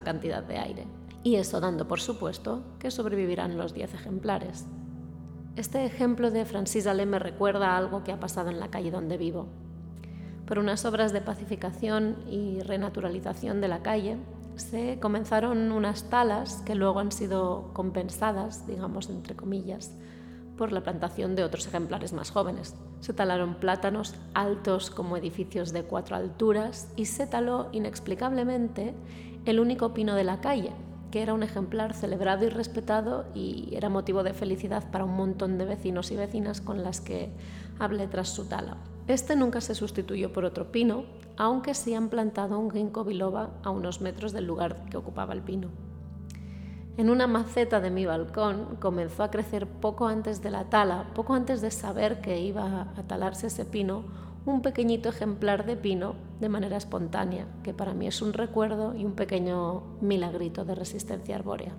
cantidad de aire. Y eso dando por supuesto que sobrevivirán los 10 ejemplares. Este ejemplo de Francis Allais me recuerda a algo que ha pasado en la calle donde vivo. Por unas obras de pacificación y renaturalización de la calle, se comenzaron unas talas que luego han sido compensadas, digamos entre comillas, por la plantación de otros ejemplares más jóvenes. Se talaron plátanos altos como edificios de 4 alturas y se taló inexplicablemente el único pino de la calle, que era un ejemplar celebrado y respetado y era motivo de felicidad para un montón de vecinos y vecinas con las que hablé tras su tala. Este nunca se sustituyó por otro pino, aunque sí han plantado un ginkgo biloba a unos metros del lugar que ocupaba el pino. En una maceta de mi balcón comenzó a crecer poco antes de la tala, poco antes de saber que iba a talarse ese pino, un pequeñito ejemplar de pino de manera espontánea, que para mí es un recuerdo y un pequeño milagrito de resistencia arbórea.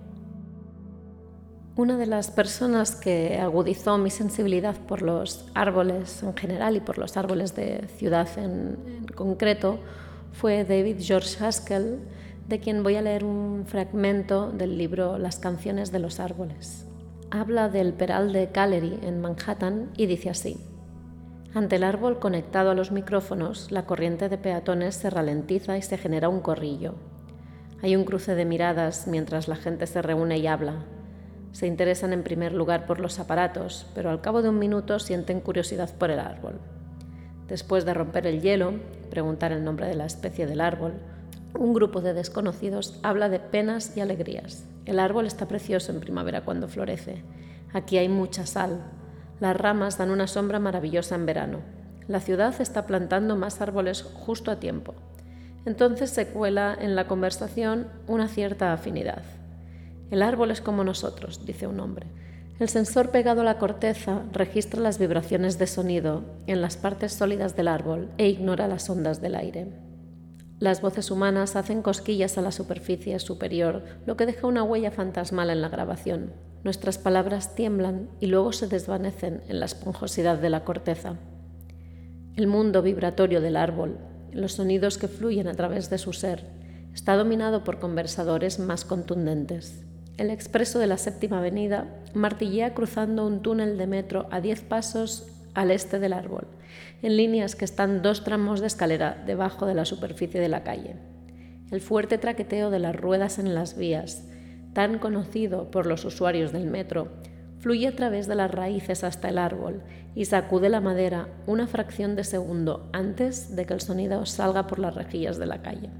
Una de las personas que agudizó mi sensibilidad por los árboles en general y por los árboles de ciudad en concreto fue David George Haskell, de quien voy a leer un fragmento del libro Las canciones de los árboles. Habla del peral de Callery en Manhattan y dice así: ante el árbol conectado a los micrófonos, la corriente de peatones se ralentiza y se genera un corrillo. Hay un cruce de miradas mientras la gente se reúne y habla. Se interesan en primer lugar por los aparatos, pero al cabo de un minuto sienten curiosidad por el árbol. Después de romper el hielo, preguntar el nombre de la especie del árbol, un grupo de desconocidos habla de penas y alegrías. El árbol está precioso en primavera cuando florece. Aquí hay mucha sal. Las ramas dan una sombra maravillosa en verano. La ciudad está plantando más árboles justo a tiempo. Entonces se cuela en la conversación una cierta afinidad. El árbol es como nosotros, dice un hombre. El sensor pegado a la corteza registra las vibraciones de sonido en las partes sólidas del árbol e ignora las ondas del aire. Las voces humanas hacen cosquillas a la superficie superior, lo que deja una huella fantasmal en la grabación. Nuestras palabras tiemblan y luego se desvanecen en la esponjosidad de la corteza. El mundo vibratorio del árbol, los sonidos que fluyen a través de su ser, está dominado por conversadores más contundentes. El expreso de la Séptima Avenida martillea cruzando un túnel de metro a 10 pasos al este del árbol, en líneas que están 2 tramos de escalera debajo de la superficie de la calle. El fuerte traqueteo de las ruedas en las vías, tan conocido por los usuarios del metro, fluye a través de las raíces hasta el árbol y sacude la madera una fracción de segundo antes de que el sonido salga por las rejillas de la calle.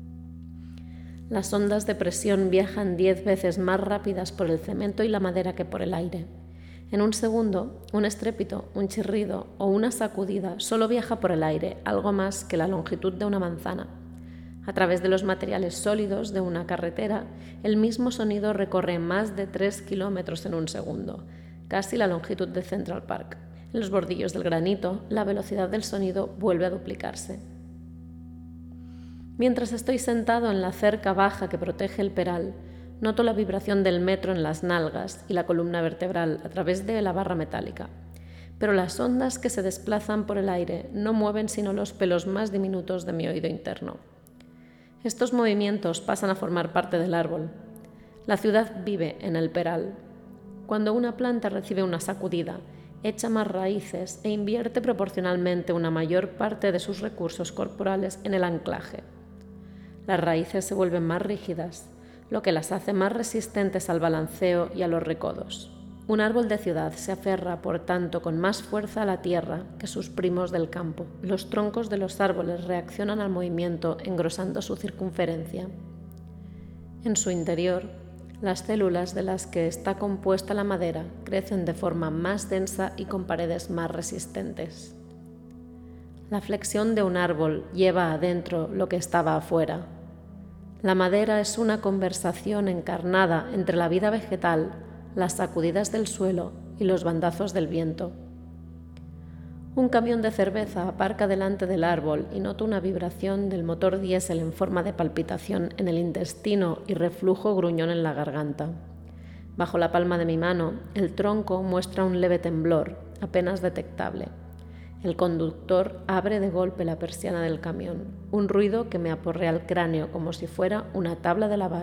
Las ondas de presión viajan 10 veces más rápidas por el cemento y la madera que por el aire. En un segundo, un estrépito, un chirrido o una sacudida solo viaja por el aire, algo más que la longitud de una manzana. A través de los materiales sólidos de una carretera, el mismo sonido recorre más de 3 kilómetros en un segundo, casi la longitud de Central Park. En los bordillos del granito, la velocidad del sonido vuelve a duplicarse. Mientras estoy sentado en la cerca baja que protege el peral, noto la vibración del metro en las nalgas y la columna vertebral a través de la barra metálica. Pero las ondas que se desplazan por el aire no mueven sino los pelos más diminutos de mi oído interno. Estos movimientos pasan a formar parte del árbol. La ciudad vive en el peral. Cuando una planta recibe una sacudida, echa más raíces e invierte proporcionalmente una mayor parte de sus recursos corporales en el anclaje. Las raíces se vuelven más rígidas, lo que las hace más resistentes al balanceo y a los recodos. Un árbol de ciudad se aferra, por tanto, con más fuerza a la tierra que sus primos del campo. Los troncos de los árboles reaccionan al movimiento engrosando su circunferencia. En su interior, las células de las que está compuesta la madera crecen de forma más densa y con paredes más resistentes. La flexión de un árbol lleva adentro lo que estaba afuera. La madera es una conversación encarnada entre la vida vegetal, las sacudidas del suelo y los bandazos del viento. Un camión de cerveza aparca delante del árbol y noto una vibración del motor diésel en forma de palpitación en el intestino y reflujo gruñón en la garganta. Bajo la palma de mi mano, el tronco muestra un leve temblor, apenas detectable. El conductor abre de golpe la persiana del camión, un ruido que me aporrea el cráneo como si fuera una tabla de lavar.